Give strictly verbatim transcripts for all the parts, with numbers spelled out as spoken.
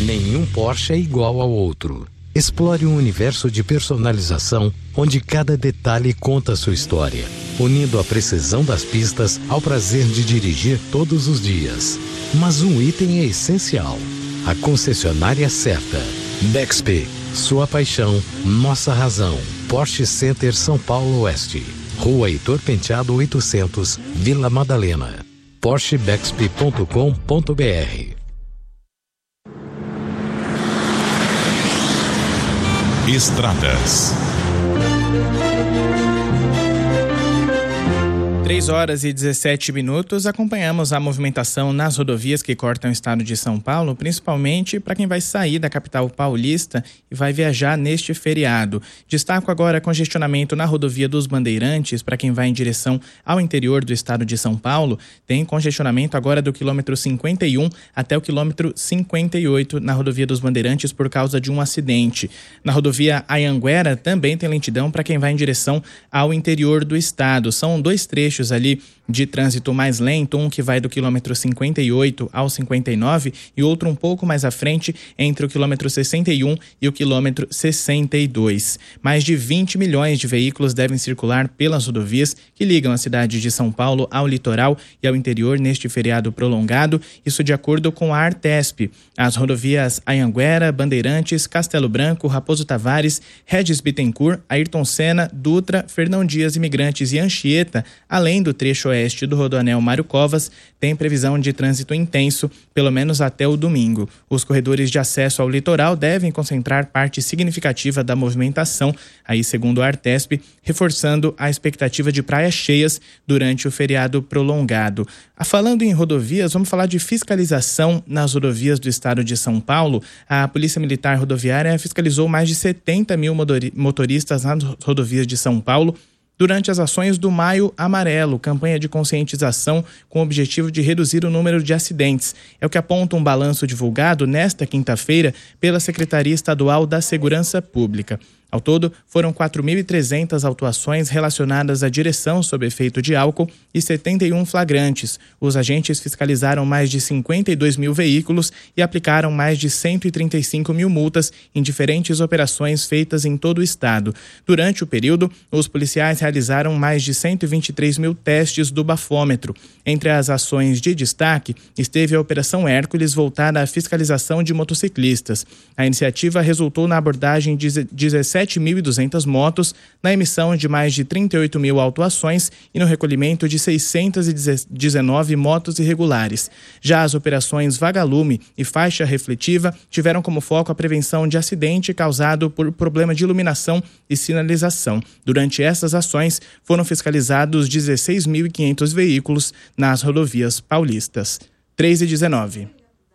Nenhum Porsche é igual ao outro. Explore um universo de personalização onde cada detalhe conta sua história, unindo a precisão das pistas ao prazer de dirigir todos os dias. Mas um item é essencial: a concessionária certa. Bexp, sua paixão, nossa razão. Porsche Center São Paulo Oeste, Rua Heitor Penteado oitocentos, Vila Madalena. Porsche Bexp ponto com ponto br. Estradas. três horas e dezessete minutos, acompanhamos a movimentação nas rodovias que cortam o estado de São Paulo, principalmente para quem vai sair da capital paulista e vai viajar neste feriado. Destaco agora congestionamento na rodovia dos Bandeirantes, para quem vai em direção ao interior do estado de São Paulo. Tem congestionamento agora do quilômetro cinquenta e um até o quilômetro cinquenta e oito na rodovia dos Bandeirantes por causa de um acidente. Na rodovia Anhanguera também tem lentidão para quem vai em direção ao interior do estado. São dois trechos ali de trânsito mais lento, um que vai do quilômetro cinquenta e oito ao cinquenta e nove e outro um pouco mais à frente entre o quilômetro sessenta e um e o quilômetro sessenta e dois. Mais de vinte milhões de veículos devem circular pelas rodovias que ligam a cidade de São Paulo ao litoral e ao interior neste feriado prolongado, isso de acordo com a Artesp. As rodovias Anhanguera, Bandeirantes, Castelo Branco, Raposo Tavares, Regis Bittencourt, Ayrton Senna, Dutra, Fernão Dias Imigrantes e Anchieta, além do trecho oeste do Rodoanel Mário Covas, tem previsão de trânsito intenso, pelo menos até o domingo. Os corredores de acesso ao litoral devem concentrar parte significativa da movimentação, aí segundo a Artesp, reforçando a expectativa de praias cheias durante o feriado prolongado. Ah, falando em rodovias, vamos falar de fiscalização nas rodovias do estado de São Paulo. A Polícia Militar Rodoviária fiscalizou mais de setenta mil motoristas nas rodovias de São Paulo durante as ações do Maio Amarelo, campanha de conscientização com o objetivo de reduzir o número de acidentes. É o que aponta um balanço divulgado nesta quinta-feira pela Secretaria Estadual da Segurança Pública. Ao todo, foram quatro mil e trezentas autuações relacionadas à direção sob efeito de álcool e setenta e um flagrantes. Os agentes fiscalizaram mais de cinquenta e dois mil veículos e aplicaram mais de cento e trinta e cinco mil multas em diferentes operações feitas em todo o estado. Durante o período, os policiais realizaram mais de cento e vinte e três mil testes do bafômetro. Entre as ações de destaque, esteve a Operação Hércules, voltada à fiscalização de motociclistas. A iniciativa resultou na abordagem de dezessete mil e duzentas motos, na emissão de mais de trinta e oito mil autuações e no recolhimento de seiscentas e dezenove motos irregulares. Já as operações Vagalume e Faixa Refletiva tiveram como foco a prevenção de acidente causado por problema de iluminação e sinalização. Durante essas ações, foram fiscalizados dezesseis mil e quinhentos veículos nas rodovias paulistas. três e dezenove.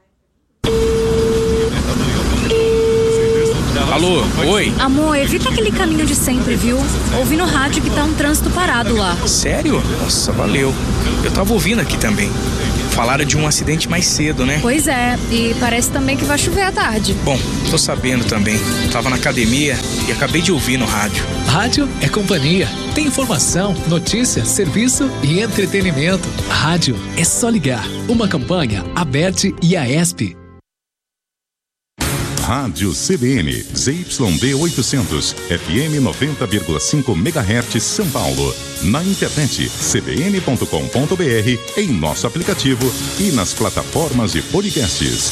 Alô, oi? Amor, evita aquele caminho de sempre, viu? Ouvi no rádio que tá um trânsito parado lá. Sério? Nossa, valeu. Eu tava ouvindo aqui também. Falaram de um acidente mais cedo, né? Pois é, e parece também que vai chover à tarde. Bom, tô sabendo também. Tava na academia e acabei de ouvir no rádio. Rádio é companhia. Tem informação, notícia, serviço e entretenimento. Rádio é só ligar. Uma campanha Aberte e A E S P. Rádio C B N, Z Y D oitocentos, F M noventa vírgula cinco megahertz São Paulo. Na internet, c b n ponto com ponto b r, em nosso aplicativo e nas plataformas de podcasts.